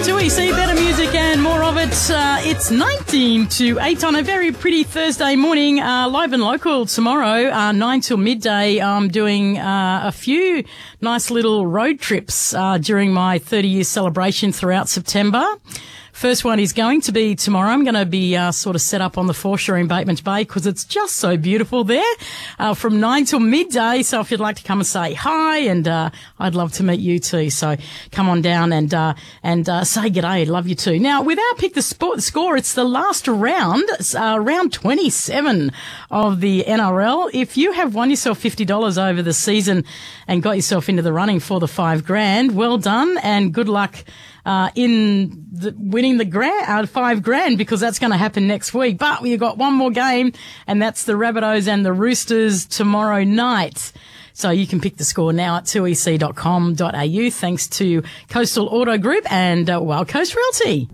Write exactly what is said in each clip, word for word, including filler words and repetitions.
two E C, better music and more of it. Uh, it's nineteen to eight on a very pretty Thursday morning, uh, live and local tomorrow, uh, nine till midday. I'm doing uh, a few nice little road trips uh, during my thirty-year celebration throughout September. First one is going to be tomorrow. I'm going to be uh, sort of set up on the foreshore in Bateman's Bay because it's just so beautiful there uh, from nine till midday. So if you'd like to come and say hi, and uh, I'd love to meet you too. So come on down and uh, and uh, say g'day. Love you too. Now, with our Pick the Sport score, it's the last round, it's, uh, round twenty-seven of the N R L. If you have won yourself fifty dollars over the season and got yourself into the running for the five grand, well done and good luck Uh, in the, winning the grand, uh, five grand, because that's going to happen next week. But we've got one more game, and that's the Rabbitohs and the Roosters tomorrow night. So you can pick the score now at two e c dot com dot a u, thanks to Coastal Auto Group and uh, Wild Coast Realty.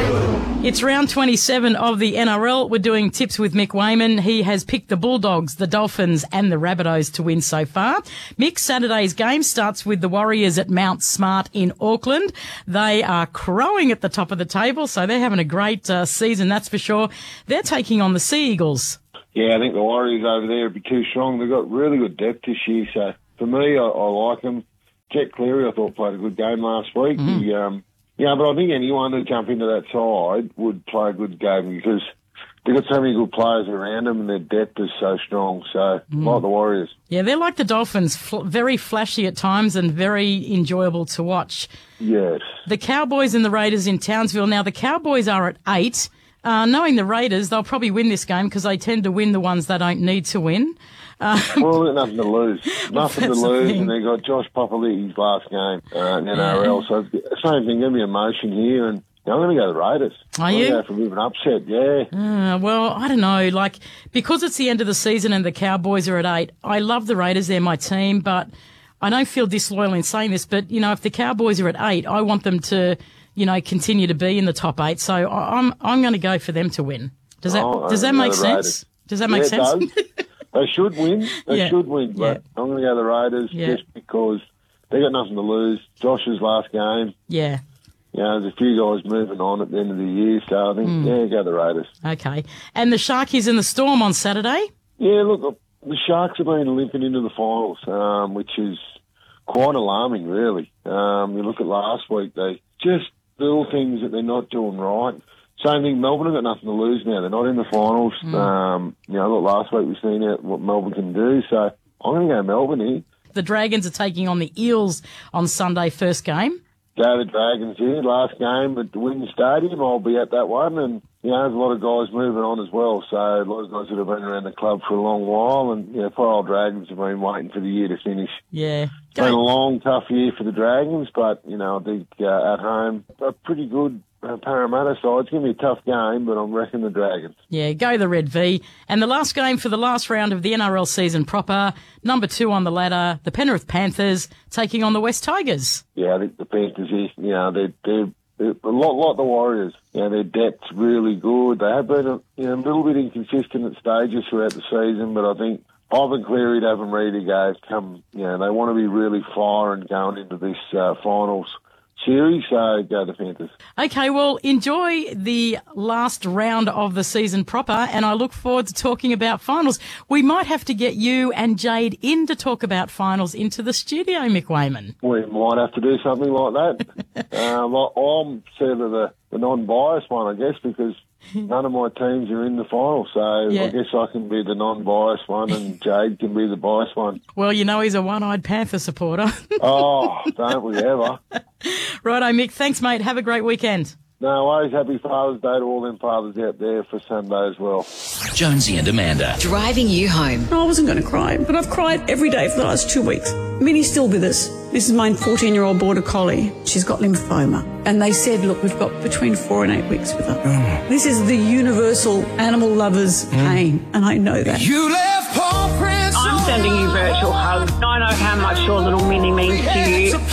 It's round twenty-seven of the N R L. We're doing tips with Mick Wayman. He has picked the Bulldogs, the Dolphins and the Rabbitohs to win so far. Mick, Saturday's game starts with the Warriors at Mount Smart in Auckland. They are crowing at the top of the table, so they're having a great uh, season, that's for sure. They're taking on the Sea Eagles. Yeah, I think the Warriors over there would be too strong. They've got really good depth this year, so for me, I, I like them. Jack Cleary, I thought, played a good game last week. Mm. He, um, yeah, but I think anyone who jump into that side would play a good game because they've got so many good players around them and their depth is so strong. So, mm. like the Warriors. Yeah, they're like the Dolphins, fl- very flashy at times and very enjoyable to watch. Yes. The Cowboys and the Raiders in Townsville. Now, the Cowboys are at eight. Uh, knowing the Raiders, they'll probably win this game because they tend to win the ones they don't need to win. Uh, well, they've got nothing to lose. Nothing to lose, and they've got Josh Papali'i's last game uh, in N R L. So, same thing, going to be emotion here, and I'm going to go the Raiders. Are I'm you? Go for a bit of an upset, yeah. Uh, well, I don't know. Like, because it's the end of the season and the Cowboys are at eight, I love the Raiders. They're my team, but I don't feel disloyal in saying this. But, you know, if the Cowboys are at eight, I want them to, you know, continue to be in the top eight. So I'm I'm going to go for them to win. Does that oh, does that make sense? Does that make yeah, sense? It does. They should win. They yeah. should win. But yeah. I'm going to go the Raiders yeah. just because they got nothing to lose. Josh's last game. Yeah. You know, there's a few guys moving on at the end of the year, so I think, mm. yeah, go the Raiders. Okay. And the Sharkies and the Storm on Saturday? Yeah, look, the Sharks have been limping into the finals, um, which is quite alarming, really. Um, you look at last week, they just little things that they're not doing right. Same thing, Melbourne have got nothing to lose now. They're not in the finals. Mm. Um, you know, look, last week we've seen out what Melbourne can do, so I'm going to go Melbourne here. The Dragons are taking on the Eels on Sunday, first game. Go the Dragons here, last game at the Wynn Stadium. I'll be at that one, and you know, there's a lot of guys moving on as well. So a lot of guys that have been around the club for a long while, and you know, poor old Dragons have been waiting for the year to finish. Yeah, it's been a long, tough year for the Dragons, but you know, I think uh, at home a pretty good uh, Parramatta side. It's going to be a tough game, but I'm reckoning the Dragons. Yeah, go the Red V. And the last game for the last round of the N R L season proper, number two on the ladder, the Penrith Panthers taking on the West Tigers. Yeah, I think the Panthers here, you know, they're, they're, they're a lot like the Warriors. You know, their depth's really good. They have been a, you know, a little bit inconsistent at stages throughout the season, but I think Ivan Cleary, Davin Reedy guys come, you know, they want to be really firing going into this uh, finals series, so go the Panthers. Okay, well, enjoy the last round of the season proper, and I look forward to talking about finals. We might have to get you and Jade in to talk about finals into the studio, Mick Wayman. We might have to do something like that. um, I'm sort of the, the non-biased one, I guess, because none of my teams are in the final, so yeah. I guess I can be the non-biased one and Jade can be the biased one. Well, you know he's a one-eyed Panther supporter. Oh, don't we ever. Righto, Mick. Thanks, mate. Have a great weekend. No worries. Happy Father's Day to all them fathers out there for Sunday as well. Jonesy and Amanda. Driving you home. I wasn't going to cry, but I've cried every day for the last two weeks. Minnie's still with us. This is my fourteen-year-old border collie. She's got lymphoma. And they said, look, we've got between four and eight weeks with her. Mm. This is the universal animal lover's mm. pain, and I know that. You left paw prints. I'm sending you virtual hugs. I know how much your little Minnie means to you. I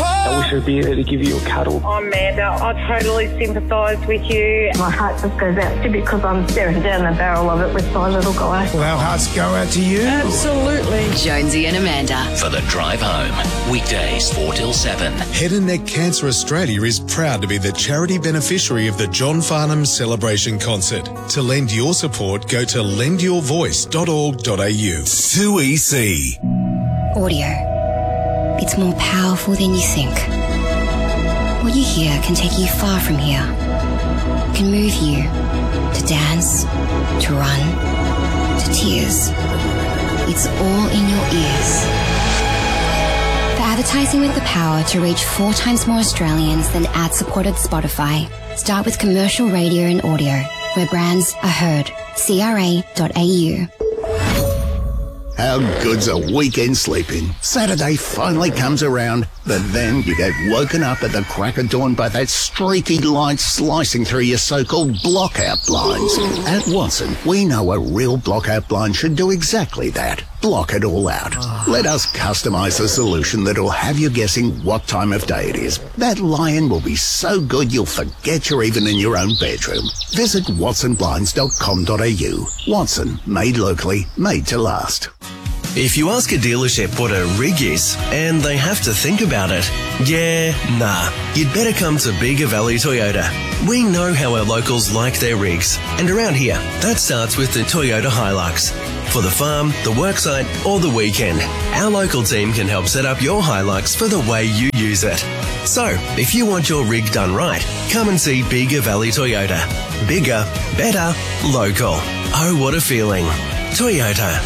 should be there to give you a cuddle. I'm Amanda. I totally sympathise with you. My heart just goes out to you because I'm staring down the barrel of it with my little guy. Well, our hearts go out to you. Absolutely. Jonesy and Amanda. For the drive home. Weekdays four till seven. Head and Neck Cancer Australia is proud to be the charity beneficiary of the John Farnham Celebration Concert. To lend your support, go to lend your voice dot org dot a u. two E C. Audio. It's more powerful than you think. What you hear can take you far from here. It can move you to dance, to run, to tears. It's all in your ears. For advertising with the power to reach four times more Australians than ad-supported Spotify, start with commercial radio and audio, where brands are heard. C R A dot A U. How good's a weekend sleeping? Saturday finally comes around, but then you get woken up at the crack of dawn by that streaky light slicing through your so-called blockout blinds. At Watson, we know a real blockout blind should do exactly that. Block it all out. Let us customise a solution that'll have you guessing what time of day it is. That lion will be so good you'll forget you're even in your own bedroom. Visit watson blinds dot com dot a u. Watson, made locally, made to last. If you ask a dealership what a rig is, and they have to think about it, yeah, nah, you'd better come to Bega Valley Toyota. We know how our locals like their rigs, and around here, that starts with the Toyota Hilux. For the farm, the worksite, or the weekend, our local team can help set up your Hilux for the way you use it. So, if you want your rig done right, come and see Bega Valley Toyota. Bigger, better, local. Oh, what a feeling. Toyota.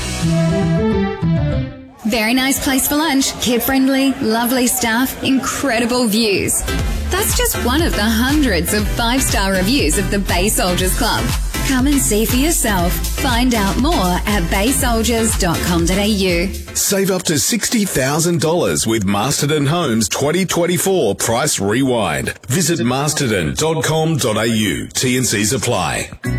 Very nice place for lunch, kid-friendly, lovely staff, incredible views. That's just one of the hundreds of five-star reviews of the Bay Soldiers Club. Come and see for yourself. Find out more at bay soldiers dot com dot a u. Save up to sixty thousand dollars with Masterton Homes twenty twenty-four Price Rewind. Visit masterton dot com dot a u. T and C's apply.